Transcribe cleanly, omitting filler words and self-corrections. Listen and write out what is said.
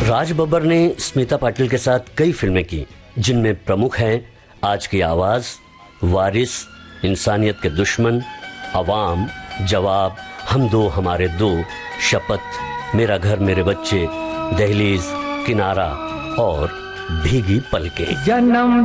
राज बब्बर ने स्मिता पाटिल के साथ कई फिल्में की, जिनमें प्रमुख हैं आज की आवाज, वारिस, इंसानियत के दुश्मन, अवाम, जवाब, हम दो हमारे दो, शपथ, मेरा घर मेरे बच्चे, दहलीज, किनारा और भीगी पलकें।